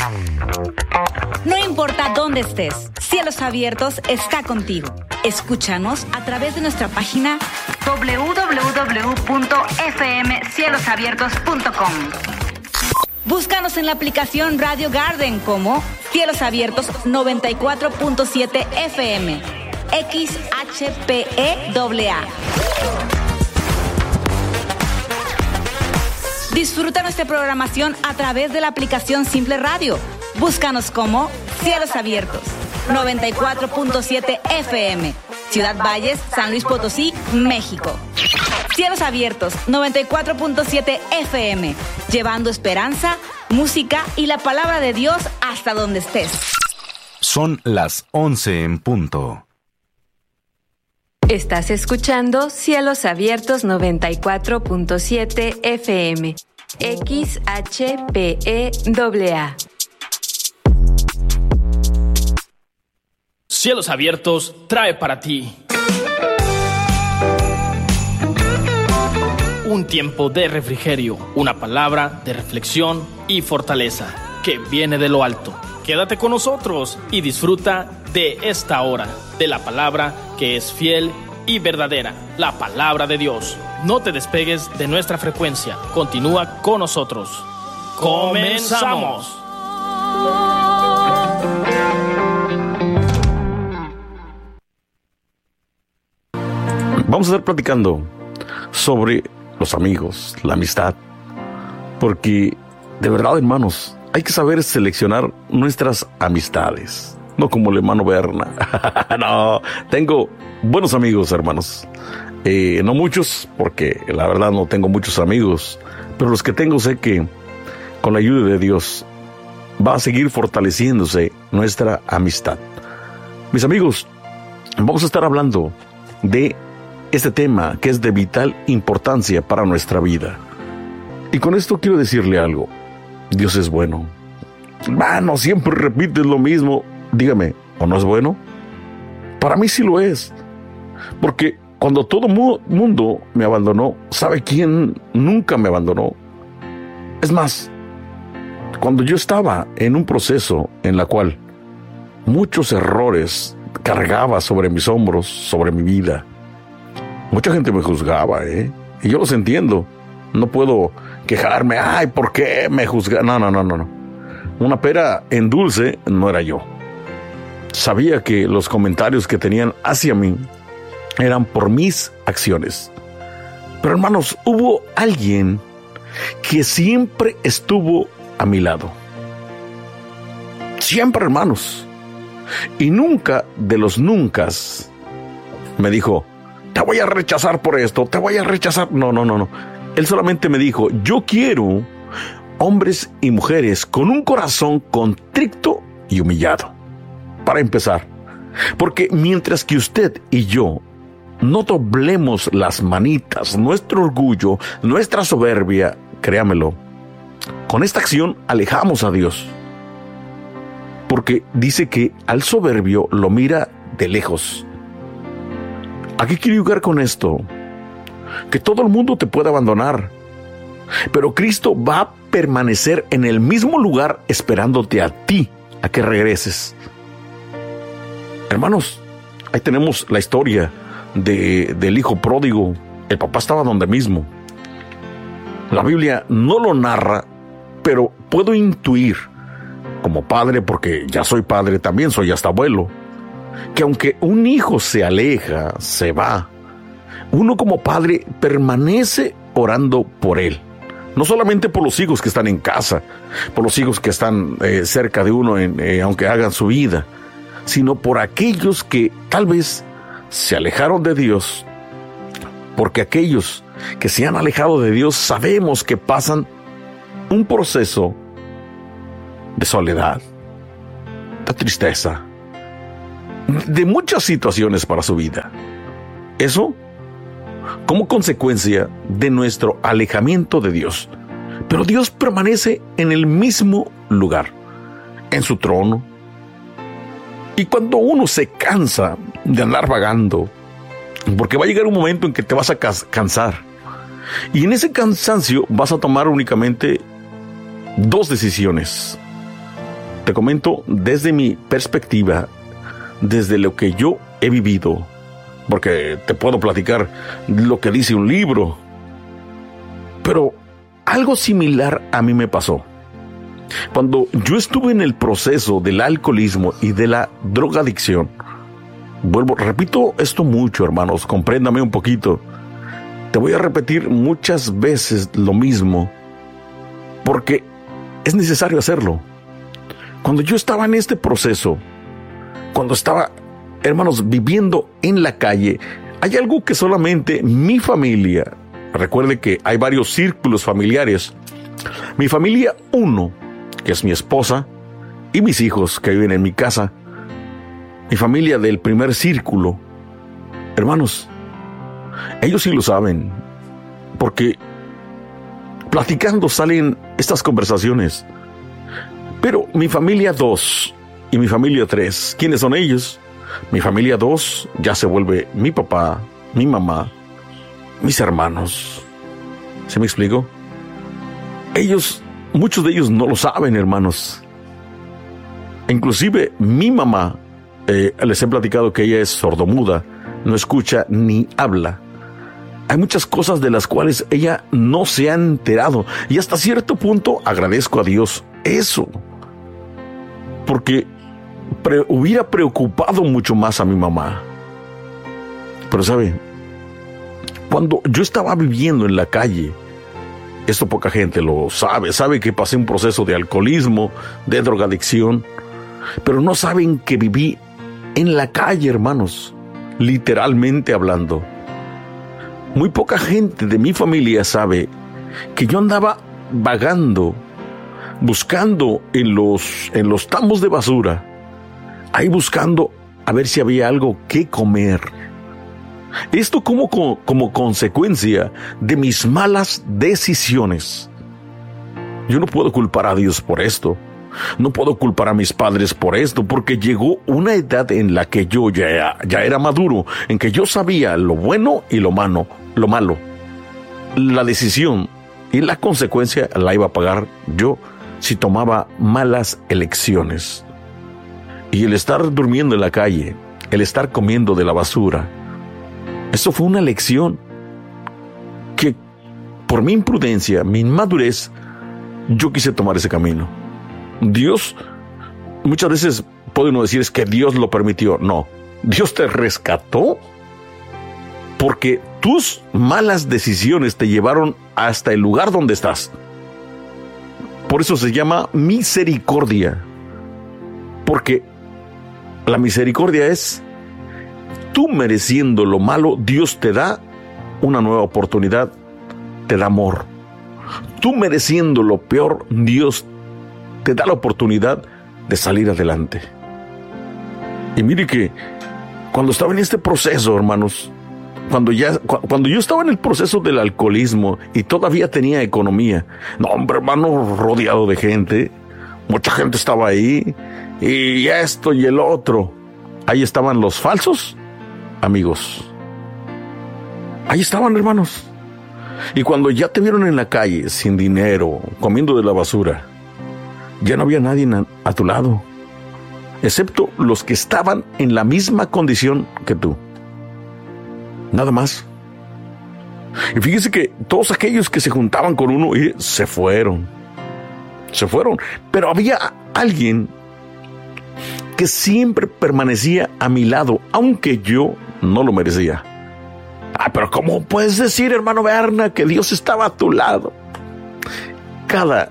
No importa dónde estés, Cielos Abiertos está contigo. Escúchanos a través de nuestra página www.fmcielosabiertos.com. Búscanos en la aplicación Radio Garden como Cielos Abiertos 94.7 FM, XHPEAA. Disfruta nuestra programación a través de la aplicación Simple Radio. Búscanos como Cielos Abiertos 94.7 FM, Ciudad Valles, San Luis Potosí, México. Cielos Abiertos 94.7 FM, llevando esperanza, música y la palabra de Dios hasta donde estés. Son las 11 en punto. Estás escuchando Cielos Abiertos 94.7 FM, XHPEAA. Cielos Abiertos trae para ti un tiempo de refrigerio, una palabra de reflexión y fortaleza que viene de lo alto. Quédate con nosotros y disfruta de esta hora, de la palabra que es fiel y verdadera, la palabra de Dios. No te despegues de nuestra frecuencia, continúa con nosotros. ¡Comenzamos! Vamos a estar platicando sobre los amigos, la amistad, porque de verdad, hermanos, hay que saber seleccionar nuestras amistades, no como el hermano Berna. No, tengo buenos amigos, hermanos, no muchos, porque la verdad no tengo muchos amigos, pero los que tengo sé que con la ayuda de Dios va a seguir fortaleciéndose nuestra amistad. Mis amigos, vamos a estar hablando de este tema que es de vital importancia para nuestra vida. Y con esto quiero decirle algo. Dios es bueno. No siempre repites lo mismo. Dígame, ¿o no es bueno? Para mí sí lo es. Porque cuando todo mundo me abandonó, ¿sabe quién nunca me abandonó? Es más, cuando yo estaba en un proceso en la cual muchos errores cargaba sobre mis hombros, sobre mi vida, mucha gente me juzgaba, y yo los entiendo. No puedo quejarme, ¿por qué me juzgan? No. Una pera en dulce no era yo. Sabía que los comentarios que tenían hacia mí eran por mis acciones. Pero hermanos, hubo alguien que siempre estuvo a mi lado. Siempre, hermanos. Y nunca de los nuncas me dijo, te voy a rechazar por esto, te voy a rechazar. No. Él solamente me dijo, yo quiero hombres y mujeres con un corazón contrito y humillado. Para empezar, porque mientras que usted y yo no doblemos las manitas, nuestro orgullo, nuestra soberbia, créamelo, con esta acción alejamos a Dios. Porque dice que al soberbio lo mira de lejos. ¿A qué quiero llegar con esto? Que todo el mundo te puede abandonar, pero Cristo va a permanecer en el mismo lugar esperándote a ti, a que regreses. Hermanos, ahí tenemos la historia del hijo pródigo. El papá estaba donde mismo. La Biblia no lo narra, pero puedo intuir, como padre, porque ya soy padre también, soy hasta abuelo, que aunque un hijo se aleja, se va, uno como padre permanece orando por él. No solamente por los hijos que están en casa, por los hijos que están cerca de uno, aunque hagan su vida, sino por aquellos que tal vez se alejaron de Dios. Porque aquellos que se han alejado de Dios sabemos que pasan un proceso de soledad, de tristeza, de muchas situaciones para su vida. Eso como consecuencia de nuestro alejamiento de Dios. Pero Dios permanece en el mismo lugar, en su trono. Y cuando uno se cansa de andar vagando, porque va a llegar un momento en que te vas a cansar, y en ese cansancio vas a tomar únicamente dos decisiones: te comento desde mi perspectiva, desde lo que yo he vivido, porque te puedo platicar lo que dice un libro, pero algo similar a mí me pasó. Cuando yo estuve en el proceso del alcoholismo y de la drogadicción, repito esto mucho, hermanos, compréndame un poquito. Te voy a repetir muchas veces lo mismo, porque es necesario hacerlo. Cuando yo estaba en este proceso, cuando estaba, hermanos, viviendo en la calle, hay algo que solamente mi familia, recuerde que hay varios círculos familiares, mi familia 1, que es mi esposa, y mis hijos que viven en mi casa, mi familia del primer círculo, hermanos, ellos sí lo saben, porque platicando salen estas conversaciones. Pero mi familia 2 y mi familia 3, ¿quiénes son ellos? Mi familia 2 ya se vuelve mi papá, mi mamá, mis hermanos. ¿Se me explico? Ellos, muchos de ellos no lo saben, hermanos. Inclusive mi mamá, les he platicado que ella es sordomuda, no escucha ni habla. Hay muchas cosas de las cuales ella no se ha enterado, y hasta cierto punto agradezco a Dios eso, porque hubiera preocupado mucho más a mi mamá. Pero sabe, cuando yo estaba viviendo en la calle, esto poca gente lo sabe que pasé un proceso de alcoholismo, de drogadicción, pero no saben que viví en la calle, hermanos, literalmente hablando. Muy poca gente de mi familia sabe que yo andaba vagando, buscando en los tambos de basura, ahí buscando a ver si había algo que comer. Esto como consecuencia de mis malas decisiones. Yo no puedo culpar a Dios por esto. No puedo culpar a mis padres por esto, porque llegó una edad en la que yo ya era maduro, en que yo sabía lo bueno y lo malo. La decisión y la consecuencia la iba a pagar yo si tomaba malas elecciones. Y el estar durmiendo en la calle, el estar comiendo de la basura, eso fue una lección que por mi imprudencia, mi inmadurez, yo quise tomar ese camino. Dios, muchas veces puede uno decir es que Dios lo permitió. No, Dios te rescató porque tus malas decisiones te llevaron hasta el lugar donde estás. Por eso se llama misericordia, porque la misericordia es tú mereciendo lo malo, Dios te da una nueva oportunidad, te da amor. Tú mereciendo lo peor, Dios te da la oportunidad de salir adelante. Y mire que cuando estaba en este proceso, hermanos, cuando yo estaba en el proceso del alcoholismo y todavía tenía economía, no, hombre, hermano, rodeado de gente, mucha gente estaba ahí, y esto y el otro, ahí estaban los falsos amigos, ahí estaban, hermanos. Y cuando ya te vieron en la calle, sin dinero, comiendo de la basura, ya no había nadie a tu lado, excepto los que estaban en la misma condición que tú. Nada más. Y fíjese que todos aquellos que se juntaban con uno se fueron. Pero había alguien que siempre permanecía a mi lado, aunque yo no lo merecía. Pero ¿cómo puedes decir, hermano Berna, que Dios estaba a tu lado? Cada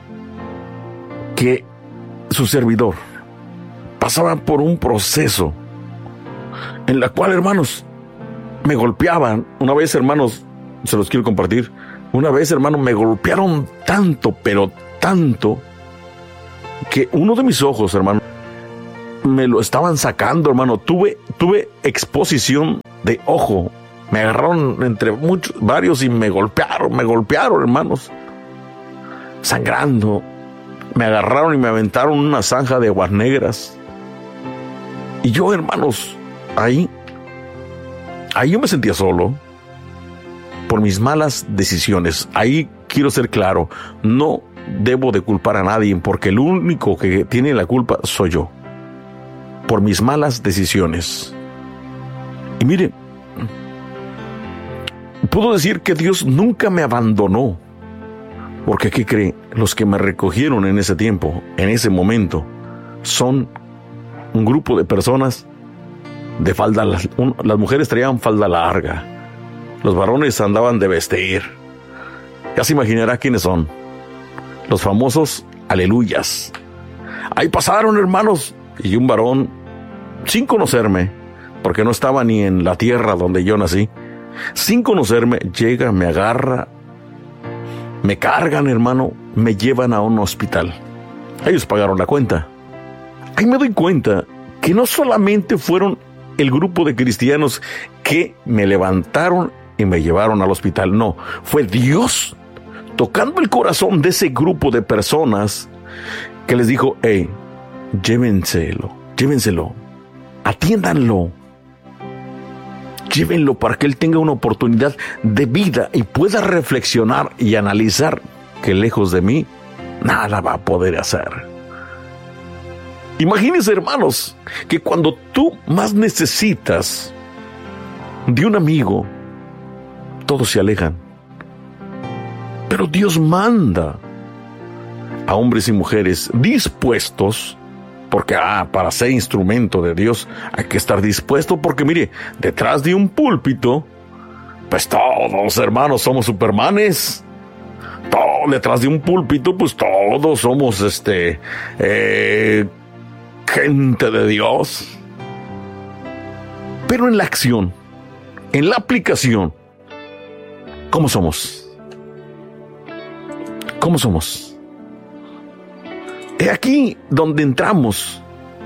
que su servidor pasaba por un proceso en la cual, hermanos, me golpeaban. Una vez, hermanos, se los quiero compartir. Una vez, hermanos, me golpearon tanto, pero tanto, que uno de mis ojos, hermano, me lo estaban sacando, hermano. Tuve exposición de ojo. Me agarraron entre varios y me golpearon, hermanos. Sangrando. Me agarraron y me aventaron una zanja de aguas negras. Y yo, hermanos, ahí yo me sentía solo por mis malas decisiones. Ahí quiero ser claro, no debo de culpar a nadie, porque el único que tiene la culpa soy yo, por mis malas decisiones. Y mire, puedo decir que Dios nunca me abandonó, porque ¿qué cree? Los que me recogieron en ese tiempo, en ese momento, son un grupo de personas de falda. Las mujeres traían falda larga, los varones andaban de vestir. Ya se imaginará quiénes son. Los famosos aleluyas. Ahí pasaron, hermanos, y un varón, sin conocerme, porque no estaba ni en la tierra donde yo nací, sin conocerme, llega, me agarra, me cargan, hermano, me llevan a un hospital. Ellos pagaron la cuenta. Ahí me doy cuenta que no solamente fueron el grupo de cristianos que me levantaron y me llevaron al hospital, no, fue Dios tocando el corazón de ese grupo de personas que les dijo: hey, llévenselo, atiéndanlo, llévenlo para que él tenga una oportunidad de vida y pueda reflexionar y analizar que lejos de mí nada va a poder hacer. Imagínense, hermanos, que cuando tú más necesitas de un amigo, todos se alejan. Pero Dios manda a hombres y mujeres dispuestos, porque para ser instrumento de Dios hay que estar dispuesto, porque mire, detrás de un púlpito, pues todos, hermanos, somos supermanes. Detrás de un púlpito, pues todos somos gente de Dios. Pero en la acción, en la aplicación, ¿cómo somos? ¿Cómo somos? Es aquí donde entramos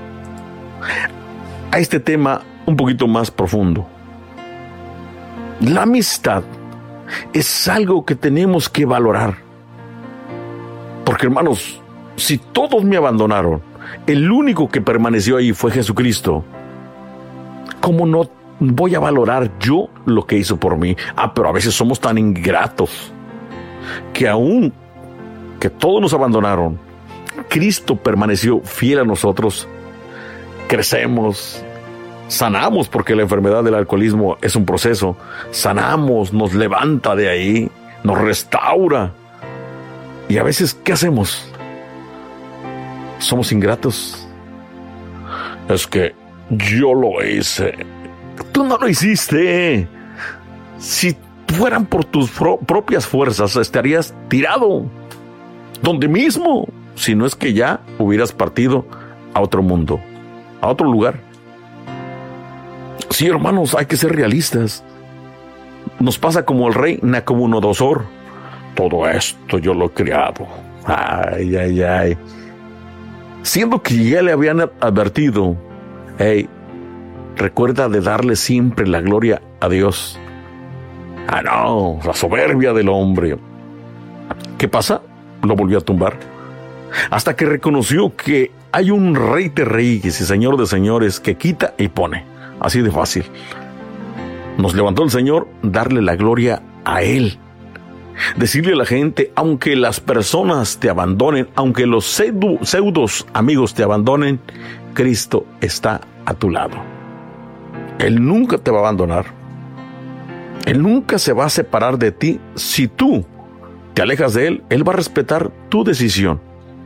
a este tema un poquito más profundo. La amistad es algo que tenemos que valorar. Porque, hermanos, si todos me abandonaron, el único que permaneció ahí fue Jesucristo, ¿cómo no voy a valorar yo lo que hizo por mí? Pero a veces somos tan ingratos que aún que todos nos abandonaron, Cristo permaneció fiel a nosotros. Crecemos, sanamos, porque la enfermedad del alcoholismo es un proceso. Sanamos, nos levanta de ahí, nos restaura. Y a veces, ¿qué hacemos? Somos ingratos. Es que yo lo hice. Tú no lo hiciste. Si fueran por tus propias fuerzas, estarías tirado donde mismo, si no es que ya hubieras partido a otro mundo, a otro lugar. Sí, hermanos, hay que ser realistas. Nos pasa como el rey Nabucodonosor. Todo esto yo lo he creado. Ay. Siendo que ya le habían advertido: hey, recuerda de darle siempre la gloria a Dios. No, la soberbia del hombre. ¿Qué pasa? Lo volvió a tumbar. Hasta que reconoció que hay un rey de reyes y señor de señores que quita y pone. Así de fácil. Nos levantó el Señor, darle la gloria a Él. Decirle a la gente, aunque las personas te abandonen, aunque los pseudos amigos te abandonen, Cristo está a tu lado. Él nunca te va a abandonar. Él nunca se va a separar de ti. Si tú te alejas de Él, Él va a respetar tu decisión.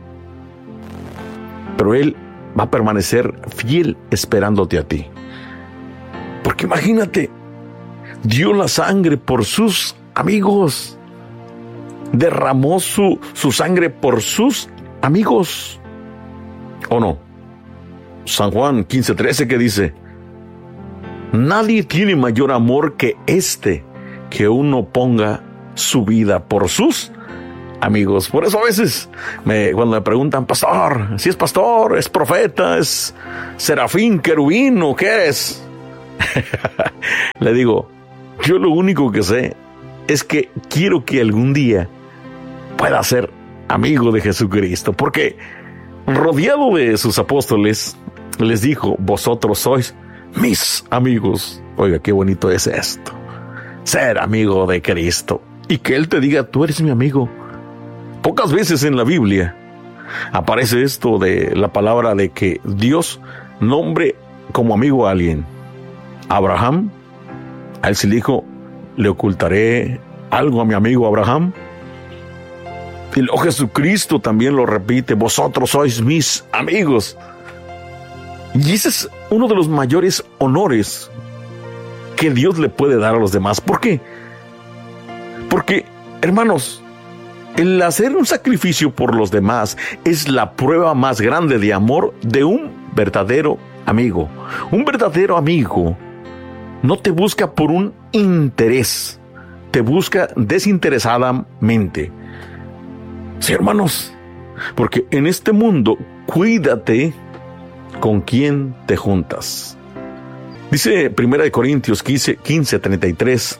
Pero Él va a permanecer fiel esperándote a ti. Porque imagínate, dio la sangre por sus amigos. Derramó su sangre por sus amigos. ¿O no? San Juan 15:13, que dice: nadie tiene mayor amor que que uno ponga su vida por sus amigos. Por eso a veces cuando me preguntan: pastor, si es pastor, es profeta, es serafín, querubín, ¿o qué es? Le digo: yo lo único que sé es que quiero que algún día pueda ser amigo de Jesucristo, porque rodeado de sus apóstoles les dijo: vosotros sois mis amigos. Oiga, qué bonito es esto, ser amigo de Cristo, y que Él te diga: tú eres mi amigo. Pocas veces en la Biblia aparece esto de la palabra de que Dios nombre como amigo a alguien. Abraham, a él se le dijo, le ocultaré algo a mi amigo Abraham. Y luego Jesucristo también lo repite, vosotros sois mis amigos. Y ese es uno de los mayores honores que Dios le puede dar a los demás. ¿Por qué? Porque, hermanos, el hacer un sacrificio por los demás es la prueba más grande de amor de un verdadero amigo. Un verdadero amigo no te busca por un interés, te busca desinteresadamente. Sí, hermanos, porque en este mundo, cuídate con quién te juntas. Dice 1 Corintios 15:33,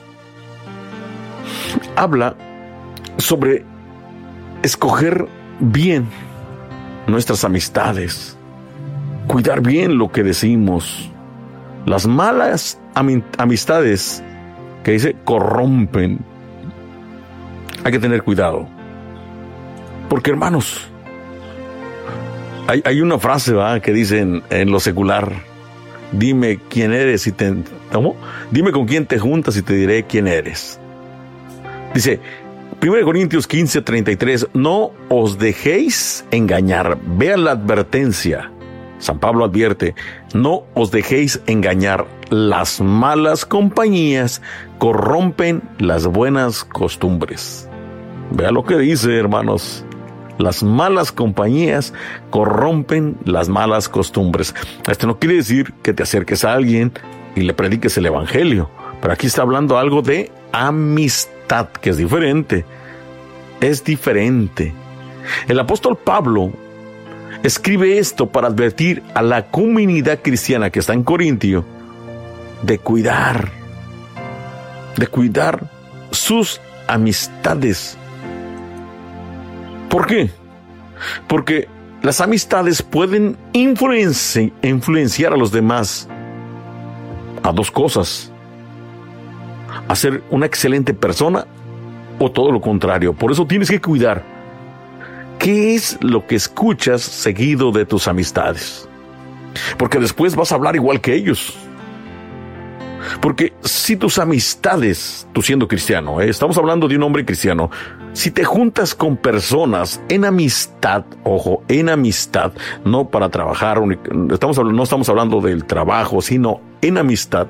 habla sobre escoger bien nuestras amistades, cuidar bien lo que decimos. Las malas amistades, que dice, corrompen. Hay que tener cuidado. Porque, hermanos, hay una frase, ¿verdad?, que dice en lo secular, dime quién eres y ¿cómo? Dime con quién te juntas y te diré quién eres. Dice 1 Corintios 15:33, no os dejéis engañar. Vean la advertencia. San Pablo advierte, no os dejéis engañar. Las malas compañías corrompen las buenas costumbres. Vean lo que dice, hermanos. Las malas compañías corrompen las malas costumbres. Esto no quiere decir que te acerques a alguien y le prediques el evangelio, pero aquí está hablando algo de amistad, que es diferente. Es diferente. El apóstol Pablo escribe esto para advertir a la comunidad cristiana que está en Corintio de cuidar sus amistades. ¿Por qué? Porque las amistades pueden influenciar a los demás a dos cosas: a ser una excelente persona o todo lo contrario. Por eso tienes que cuidar qué es lo que escuchas seguido de tus amistades, porque después vas a hablar igual que ellos. Porque si tus amistades, tú siendo cristiano, estamos hablando de un hombre cristiano, si te juntas con personas en amistad, ojo, en amistad, no para trabajar, no estamos hablando del trabajo, sino en amistad.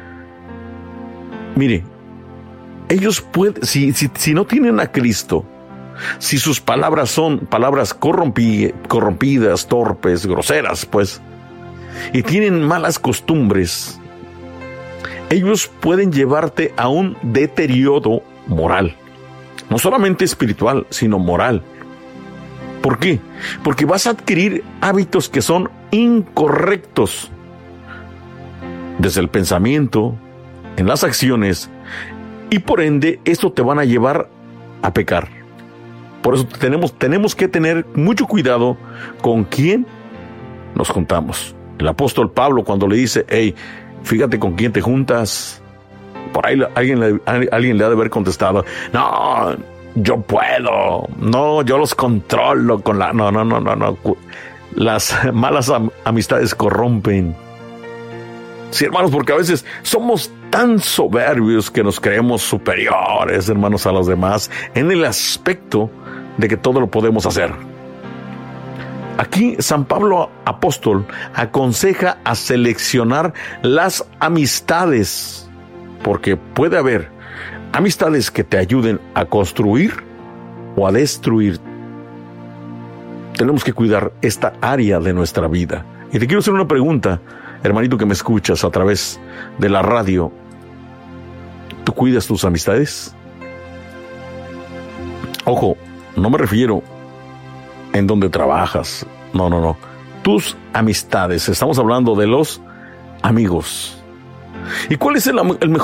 Mire, ellos pueden, si no tienen a Cristo, si sus palabras son palabras corrompidas, torpes, groseras, pues, y tienen malas costumbres, ellos pueden llevarte a un deterioro moral. No solamente espiritual, sino moral. ¿Por qué? Porque vas a adquirir hábitos que son incorrectos. Desde el pensamiento, en las acciones, y por ende, esto te van a llevar a pecar. Por eso tenemos que tener mucho cuidado con quién nos juntamos. El apóstol Pablo, cuando le dice, hey, fíjate con quién te juntas, por ahí alguien le ha de haber contestado, no, yo puedo, no, yo los controlo con la... No. Las malas amistades corrompen. Sí, hermanos, porque a veces somos tan soberbios que nos creemos superiores, hermanos, a los demás, en el aspecto de que todo lo podemos hacer. Aquí San Pablo apóstol aconseja a seleccionar las amistades, porque puede haber amistades que te ayuden a construir o a destruir. Tenemos que cuidar esta área de nuestra vida. Y te quiero hacer una pregunta, hermanito que me escuchas a través de la radio. ¿Tú cuidas tus amistades? Ojo, no me refiero en donde trabajas. No. Tus amistades. Estamos hablando de los amigos. ¿Y cuál es el mejor